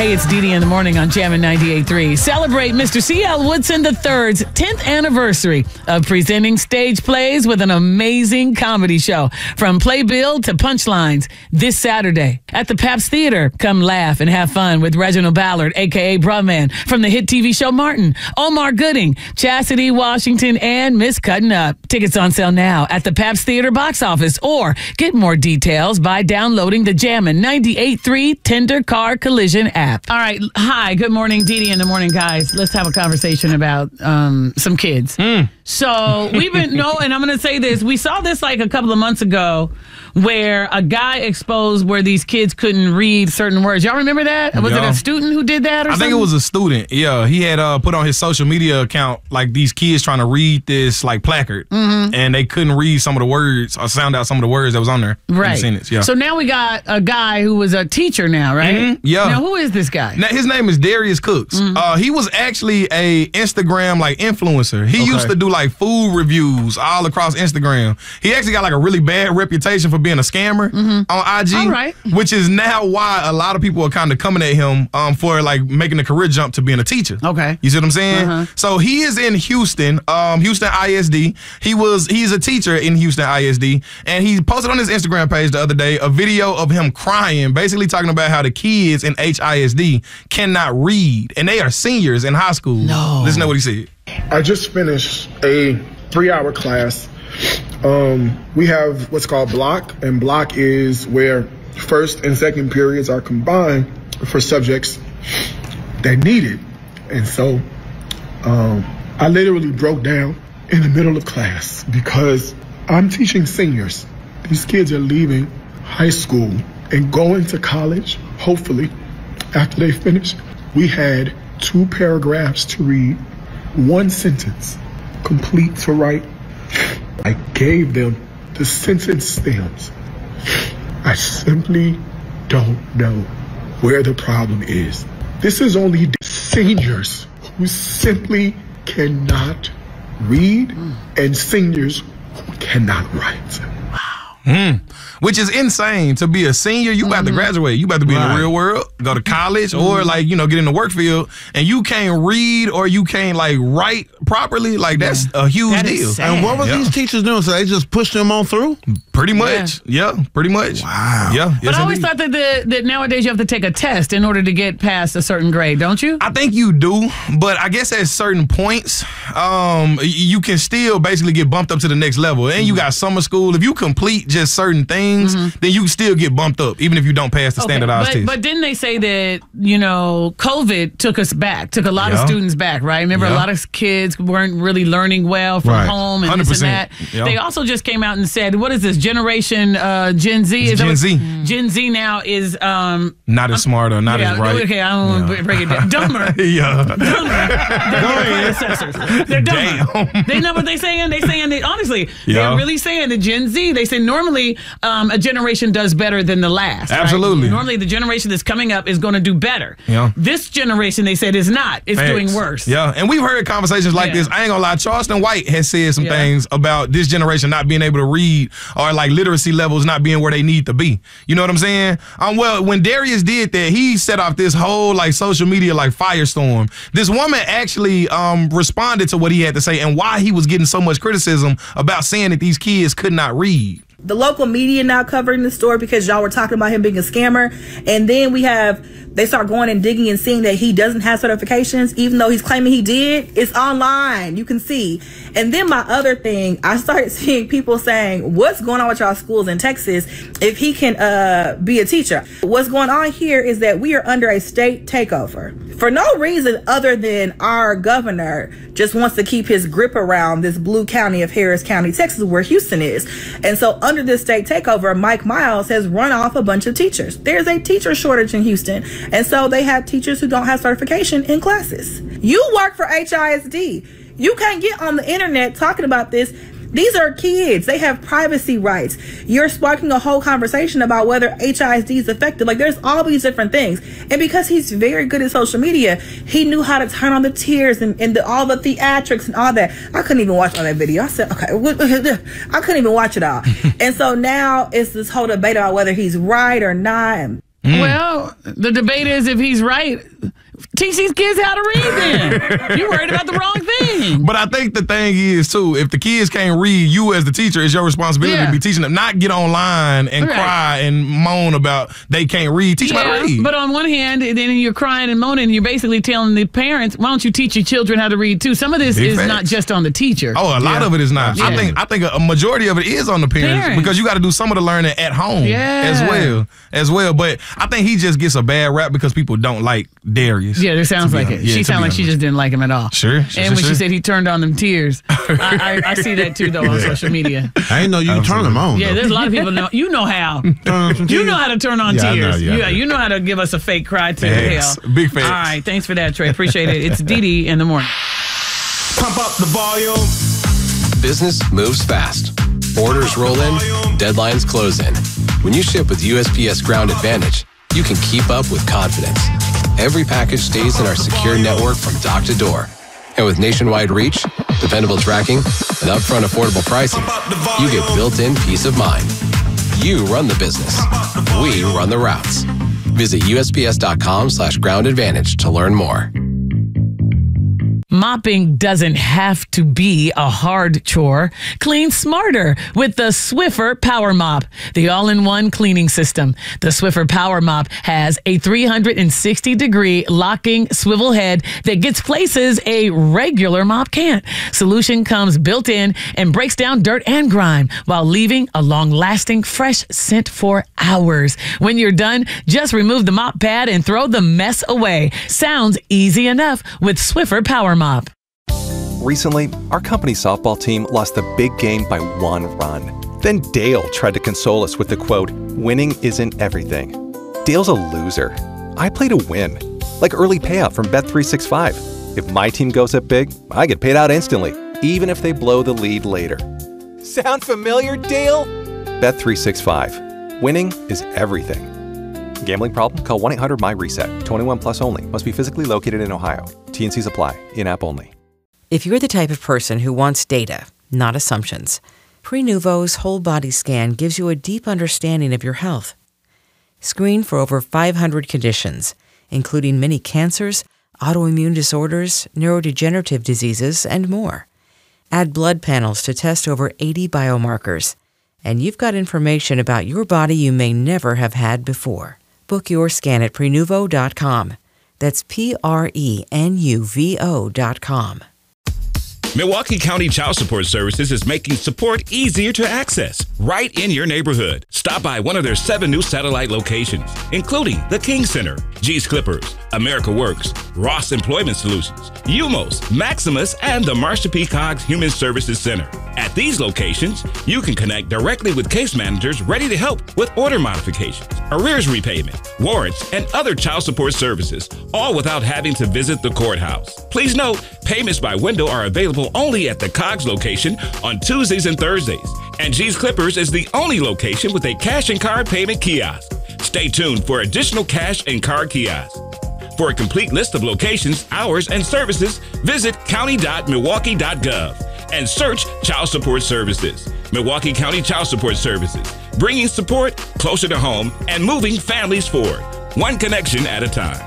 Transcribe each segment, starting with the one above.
Hey, it's Dee Dee in the morning on Jammin' 98.3. Celebrate Mr. C.L. Woodson III's 10th anniversary of presenting stage plays with an amazing comedy show. From playbill to punchlines this Saturday at the Pabst Theater. Come laugh and have fun with Reginald Ballard, a.k.a. Brumman, from the hit TV show Martin, Omar Gooding, Chastity Washington, and Miss Cutting Up. Tickets on sale now at the Pabst Theater box office, or get more details by downloading the Jammin' 98.3 Tender Car Collision app. All right. Hi. Good morning, Dee Dee in the morning, guys. Let's have a conversation about some kids. So we've been, and I'm going to say this. We saw this like a couple of months ago where a guy exposed where these kids couldn't read certain words. Y'all remember that? Was it a student who did that or something? I think it was a student. Yeah. He had put on his social media account like these kids trying to read this like placard and they couldn't read some of the words or sound out some of the words that was on there. Right. In the sentence. Yeah. So now we got a guy who was a teacher now, right? Yeah. Now who is this guy? Now, his name is Darius Cooks. He was actually a Instagram like influencer. He used to do like food reviews all across Instagram. He actually got like a really bad reputation for being a scammer on IG, All right. which is now why a lot of people are kind of coming at him for like making a career jump to being a teacher. Okay. You see what I'm saying? So he is in Houston, Houston ISD. He's a teacher in Houston ISD, and he posted on his Instagram page the other day a video of him crying, basically talking about how the kids in HISD cannot read, and they are seniors in high school. No. Listen to what he said. I just finished a 3-hour class. We have what's called block, and block is where first and second periods are combined for subjects that need it. And so I literally broke down in the middle of class because I'm teaching seniors. These kids are leaving high school and going to college, hopefully, after they finish. We had 2 paragraphs to read, 1 sentence, complete to write. I gave them the sentence stems. I simply don't know where the problem is. This is only seniors who simply cannot read and seniors who cannot write. Which is insane. To be a senior, you about to graduate. You about to be in the real world, go to college, or like, get in the work field, and you can't read or you can't like write properly. Like that's a huge deal. And what were these teachers doing? So they just pushed them on through? Pretty much. Yeah, pretty much. Wow. Yeah. But I always thought that nowadays you have to take a test in order to get past a certain grade, don't you? I think you do, but I guess at certain points, you can still basically get bumped up to the next level. And you got summer school. If you complete just certain things, then you still get bumped up, even if you don't pass the standardized test. But didn't they say that, COVID took a lot of students back, right? Remember, a lot of kids weren't really learning well from home and 100%. This and that. Yep. They also just came out and said, what is this, Generation Gen Z? It's Gen Z. Gen Z now is... not as smart or not as right. Okay, I don't want to break it down. Dumber. Yeah. Dumber. They're predecessors. They're dumber. Damn. They know what they're saying? They're saying that, honestly, they're really saying that Gen Z, they say normally a generation does better than the last. Absolutely. Right? Normally the generation that's coming up is going to do better. Yeah. This generation, they said, is not. It's doing worse. Yeah, and we've heard conversations like this. I ain't gonna lie, Charleston White has said some things about this generation not being able to read or like literacy levels not being where they need to be. You know what I'm saying? Well, when Darius did that, he set off this whole like social media like firestorm. This woman actually responded to what he had to say and why he was getting so much criticism about saying that these kids could not read. The local media now covering the story because y'all were talking about him being a scammer. And then they start going and digging and seeing that he doesn't have certifications, even though he's claiming he did. It's online. You can see. And then my other thing, I started seeing people saying, what's going on with y'all schools in Texas if he can be a teacher? What's going on here is that we are under a state takeover for no reason other than our governor just wants to keep his grip around this blue county of Harris County, Texas, where Houston is. And so under this state takeover, Mike Miles has run off a bunch of teachers. There's a teacher shortage in Houston. And so they have teachers who don't have certification in classes. You work for HISD. You can't get on the internet talking about this. These are kids. They have privacy rights. You're sparking a whole conversation about whether HISD is effective. Like, there's all these different things. And because he's very good at social media, he knew how to turn on the tears and all the theatrics and all that. I couldn't even watch all that video. I said, okay, I couldn't even watch it all. And so now it's this whole debate about whether he's right or not. Well, the debate is if he's right. Teach these kids how to read then. You're worried about the wrong thing. But I think the thing is, too, if the kids can't read, you as the teacher, it's your responsibility to be teaching them. Not get online and cry and moan about they can't read. Teach them how to read. But on one hand, then you're crying and moaning, and you're basically telling the parents, why don't you teach your children how to read, too? Some of this is not just on the teacher. Oh, a lot of it is not. Yeah. I think a majority of it is on the parents. Because you got to do some of the learning at home as well. But I think he just gets a bad rap because people don't like Darius. Yeah, it sounds like it. She sounded like she just didn't like him at all. Sure. And when she said he turned on them tears, I see that too, though, on social media. I didn't know you can turn them on. Yeah, there's a lot of people know. You know how. You know how to turn on tears. You know how to give us a fake cry to hell. Big facts. All right, thanks for that, Trey. Appreciate it. It's Dee in the morning. Pump up the volume. Business moves fast. Orders roll in, deadlines close in. When you ship with USPS Ground Advantage, you can keep up with confidence. Every package stays in our secure network from dock to door. And with nationwide reach, dependable tracking, and upfront affordable pricing, you get built-in peace of mind. You run the business. We run the routes. Visit USPS.com/Ground Advantage to learn more. Mopping doesn't have to be a hard chore. Clean smarter with the Swiffer Power Mop, the all-in-one cleaning system. The Swiffer Power Mop has a 360-degree locking swivel head that gets places a regular mop can't. Solution comes built in and breaks down dirt and grime while leaving a long-lasting fresh scent for hours. When you're done, just remove the mop pad and throw the mess away. Sounds easy enough with Swiffer Power Mop. Recently, our company softball team lost the big game by 1 run. Then Dale tried to console us with the quote, "Winning isn't everything." Dale's a loser. I play to win, like early payout from Bet365. If my team goes up big, I get paid out instantly, even if they blow the lead later. Sound familiar, Dale? Bet365. Winning is everything. Gambling problem? Call 1-800-MY-RESET. 21 plus only. Must be physically located in Ohio. T&Cs apply. In-app only. If you're the type of person who wants data, not assumptions, Prenuvo's whole body scan gives you a deep understanding of your health. Screen for over 500 conditions, including many cancers, autoimmune disorders, neurodegenerative diseases, and more. Add blood panels to test over 80 biomarkers. And you've got information about your body you may never have had before. Book your scan at Prenuvo.com. That's Prenuvo.com. Milwaukee County Child Support Services is making support easier to access right in your neighborhood. Stop by one of their 7 new satellite locations, including the King Center, G's Clippers, America Works, Ross Employment Solutions, UMOS, Maximus, and the Marsha P. Coggs Human Services Center. At these locations, you can connect directly with case managers ready to help with order modifications, arrears repayment, warrants, and other child support services, all without having to visit the courthouse. Please note, payments by window are available only at the Coggs location on Tuesdays and Thursdays, and G's Clippers is the only location with a cash and card payment kiosk. Stay tuned for additional cash and card kiosks. For a complete list of locations, hours, and services, visit county.milwaukee.gov and search Child Support Services. Milwaukee County Child Support Services, bringing support closer to home and moving families forward, one connection at a time.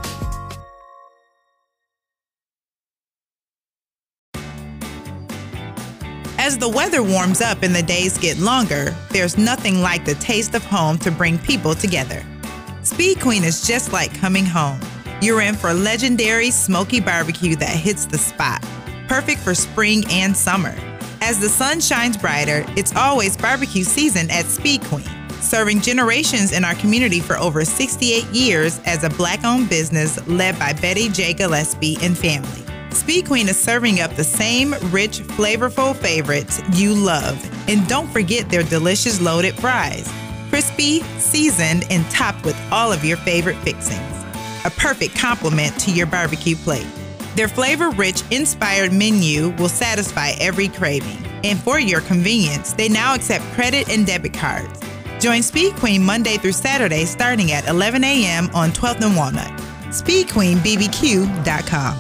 As the weather warms up and the days get longer, there's nothing like the taste of home to bring people together. Speed Queen is just like coming home. You're in for legendary smoky barbecue that hits the spot, perfect for spring and summer. As the sun shines brighter, it's always barbecue season at Speed Queen, serving generations in our community for over 68 years as a Black-owned business led by Betty J. Gillespie and family. Speed Queen is serving up the same rich, flavorful favorites you love. And don't forget their delicious loaded fries. Crispy, seasoned, and topped with all of your favorite fixings. A perfect complement to your barbecue plate. Their flavor-rich, inspired menu will satisfy every craving. And for your convenience, they now accept credit and debit cards. Join Speed Queen Monday through Saturday starting at 11 a.m. on 12th and Walnut. SpeedQueenBBQ.com.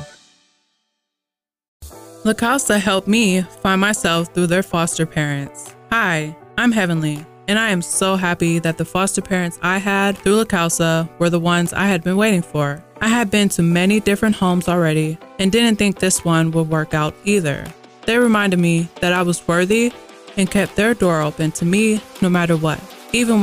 La Casa helped me find myself through their foster parents. Hi, I'm Heavenly. And I am so happy that the foster parents I had through La Causa were the ones I had been waiting for. I had been to many different homes already and didn't think this one would work out either. They reminded me that I was worthy and kept their door open to me no matter what, even